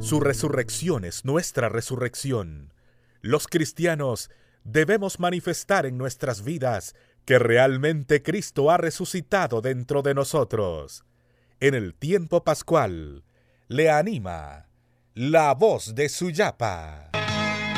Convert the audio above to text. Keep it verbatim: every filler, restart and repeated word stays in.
Su resurrección es nuestra resurrección. Los cristianos debemos manifestar en nuestras vidas que realmente Cristo ha resucitado dentro de nosotros. En el tiempo pascual, le anima la voz de Suyapa.